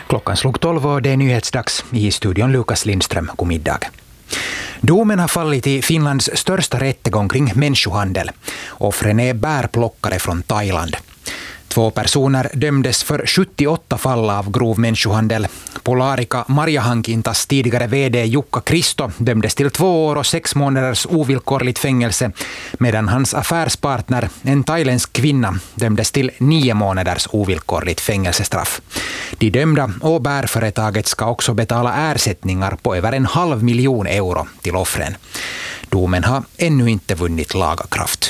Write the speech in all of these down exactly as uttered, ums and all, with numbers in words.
Klockan slog tolv och det är nyhetsdags. I studion Lukas Lindström. God middag. Domen har fallit i Finlands största rättegång kring människohandel. Offren är bärplockare från Thailand. Två personer dömdes för sjuttioåtta fall av grov människohandel. Polarica Marjahankintas tidigare vd Jukka Kristo dömdes till två år och sex månaders ovillkorligt fängelse, medan hans affärspartner, en thailändsk kvinna, dömdes till nio månaders ovillkorligt fängelsestraff. De dömda och bärföretaget ska också betala ersättningar på över en halv miljon euro till offren. Domen har ännu inte vunnit laga kraft.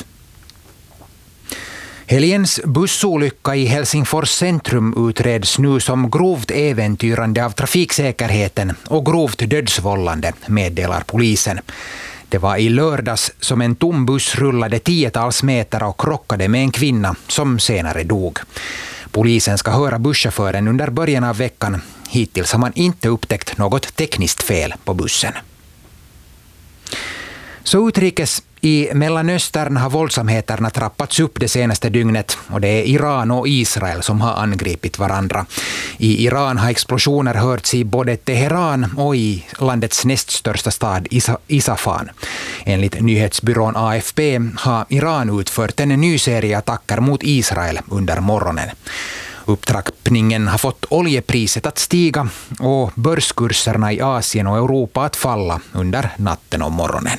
Helgens bussolycka i Helsingfors centrum utreds nu som grovt äventyrande av trafiksäkerheten och grovt dödsvållande, meddelar polisen. Det var i lördags som en tom buss rullade tiotals meter och krockade med en kvinna som senare dog. Polisen ska höra busschauffören under början av veckan. Hittills har man inte upptäckt något tekniskt fel på bussen. Så utrikes i Mellanöstern har våldsamheterna trappats upp det senaste dygnet, och det är Iran och Israel som har angripit varandra. I Iran har explosioner hörts i både Teheran och i landets näst största stad Isfahan. Enligt nyhetsbyrån A F P har Iran utfört en ny serie attacker mot Israel under morgonen. Upptrappningen har fått oljepriset att stiga och börskurserna i Asien och Europa att falla under natten och morgonen.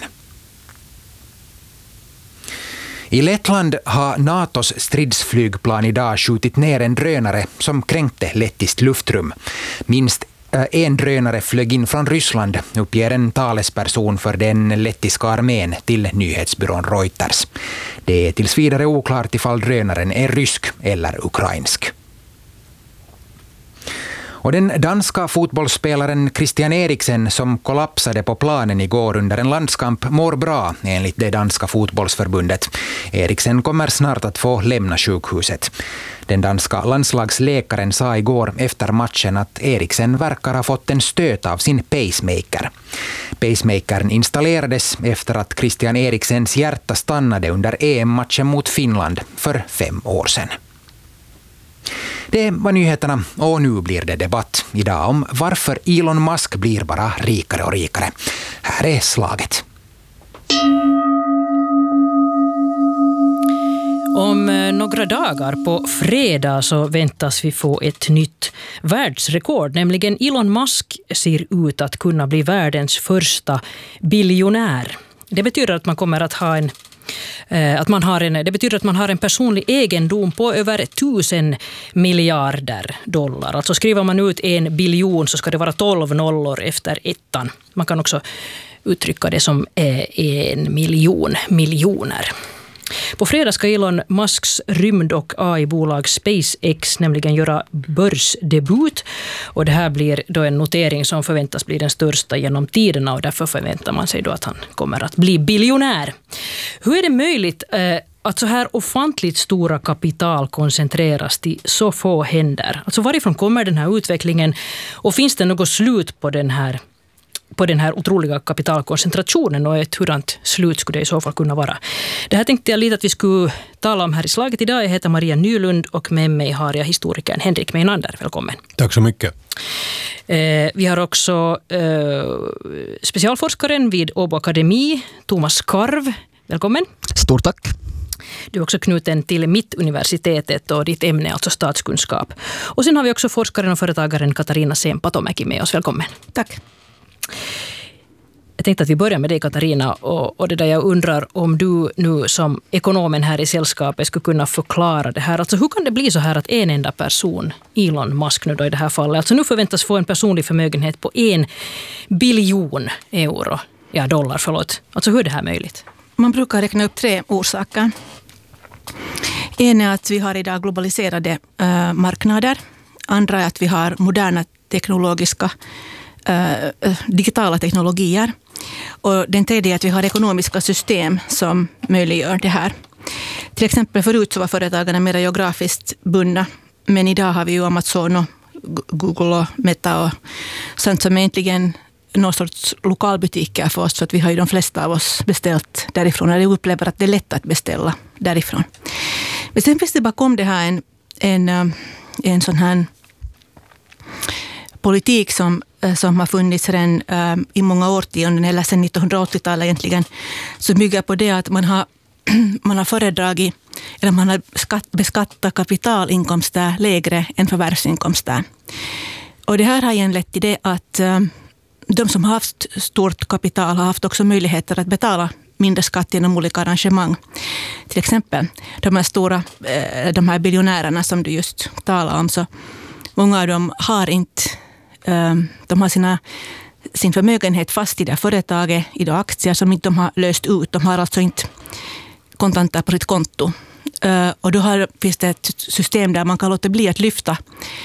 I Lettland har NATOs stridsflygplan idag skjutit ner en drönare som kränkte lettiskt luftrum. Minst en drönare flög in från Ryssland, uppger en talesperson för den lettiska armén till nyhetsbyrån Reuters. Det är tills vidare oklart ifall drönaren är rysk eller ukrainsk. Och den danska fotbollsspelaren Christian Eriksen, som kollapsade på planen igår under en landskamp, mår bra enligt det danska fotbollsförbundet. Eriksen kommer snart att få lämna sjukhuset. Den danska landslagsläkaren sa igår efter matchen att Eriksen verkar ha fått en stöt av sin pacemaker. Pacemakern installerades efter att Christian Eriksens hjärta stannade under E M-matchen mot Finland för fem år sedan. Det var nyheterna, och nu blir det debatt idag om varför Elon Musk blir bara rikare och rikare. Här är slaget. Om några dagar på fredag så väntas vi få ett nytt världsrekord, nämligen Elon Musk ser ut att kunna bli världens första biljonär. Det betyder att man kommer att ha en Att man har en, det betyder att man har en personlig egendom på över tusen miljarder dollar. Alltså skriver man ut en biljon så ska det vara tolv nollor efter ettan. Man kan också uttrycka det som en miljon miljoner. På fredag ska Elon Musks rymd- och A I-bolag SpaceX nämligen göra börsdebut, och det här blir då en notering som förväntas bli den största genom tiderna, och därför förväntar man sig då att han kommer att bli biljonär. Hur är det möjligt eh, att så här ofantligt stora kapital koncentreras till så få händer? Alltså varifrån kommer den här utvecklingen, och finns det något slut på den här på den här otroliga kapitalkoncentrationen, och ett hurdant slut skulle det i så fall kunna vara? Det här tänkte jag lite att vi skulle tala om här i slaget idag. Jag heter Maria Nylund och med mig har jag historikern Henrik Meinander. Välkommen. Tack så mycket. Eh, vi har också eh, specialforskaren vid Åbo Akademi, Thomas Karv. Välkommen. Stort tack. Du är också knuten till Mittuniversitetet och ditt ämne är alltså statskunskap. Och sen har vi också forskaren och företagaren Katarina Sempatomäki med oss. Välkommen. Tack. Jag tänkte att vi börjar med dig, Katarina, och, och det där jag undrar om du nu som ekonomen här i sällskapet skulle kunna förklara det här. Alltså hur kan det bli så här att en enda person, Elon Musk nu då i det här fallet, alltså nu förväntas få en personlig förmögenhet på en biljon euro, ja dollar, förlåt. Alltså hur är det här möjligt? Man brukar räkna upp tre orsaker. En är att vi har idag globaliserade äh, marknader. Andra är att vi har moderna teknologiska äh, digitala teknologier. Och den tredje är att vi har ekonomiska system som möjliggör det här. Till exempel förut så var företagarna mer geografiskt bundna. Men idag har vi ju Amazon och Google och Meta och sånt som egentligen någon sorts lokalbutiker för oss, så att vi har ju de flesta av oss beställt därifrån, eller upplever att det är lätt att beställa därifrån. Men sen finns det bakom det här en, en, en sån här politik som, som har funnits redan äh, i många årtionden, eller sedan nittonhundraåttiotalet egentligen, så bygger på det att man har, man har föredragit, eller man har skatt, beskattat kapitalinkomster lägre än förvärvsinkomster. Och det här har igen lett till det att äh, de som har haft stort kapital har haft också möjligheter att betala mindre skatt genom olika arrangemang. Till exempel de här stora, de här biljonärerna som du just talade om, så många av dem har inte, de har sina, sin förmögenhet fast i det företaget, i de aktier som inte de har löst ut. De har alltså inte kontanter på sitt konto. Och då har, finns det ett system där man kan låta bli att lyfta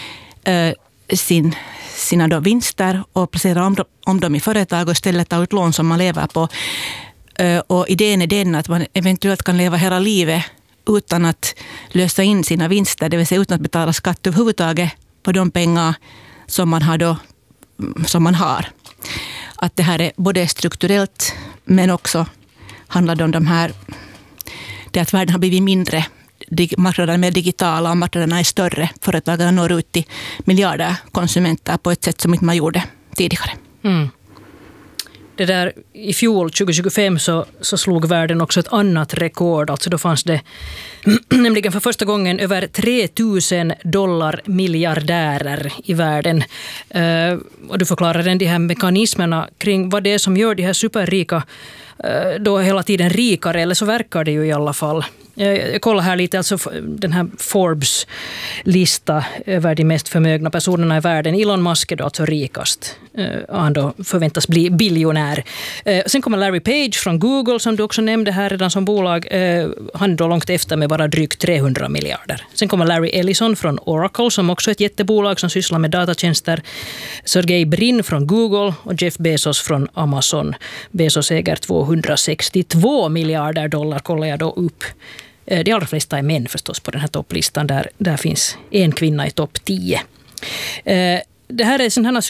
sin sina då vinster och placera om, om dem i företag och istället ta ut lån som man lever på. Och idén är den att man eventuellt kan leva hela livet utan att lösa in sina vinster, det vill säga utan att betala skatt överhuvudtaget på de pengar som man har då, som man har. Att det här är både strukturellt men också handlar om de här, det att världen har blivit mindre, marknaderna är mer digitala och marknaderna är större. Företagen når ut till miljarder konsumenter på ett sätt som inte man gjorde tidigare. Mm. Det där, i fjol tjugo tjugofem så, så slog världen också ett annat rekord. Alltså då fanns det nämligen för första gången över tre tusen dollar miljardärer i världen. Uh, och du förklarar de här mekanismerna kring vad det är som gör de här superrika uh, då hela tiden rikare, eller så verkar det ju i alla fall. Jag kollar här lite, alltså den här Forbes-lista över de mest förmögna personerna i världen. Elon Musk är då alltså rikast. Han då förväntas bli biljonär. Sen kommer Larry Page från Google, som du också nämnde här redan som bolag. Han är då långt efter med bara drygt trehundra miljarder. Sen kommer Larry Ellison från Oracle, som också är ett jättebolag som sysslar med datatjänster. Sergey Brin från Google och Jeff Bezos från Amazon. Bezos äger tvåhundrasextiotvå miljarder dollar, kollar jag då upp. De allra flesta är män förstås på den här topplistan. Där, där finns en kvinna i topp tio. Det här är sådana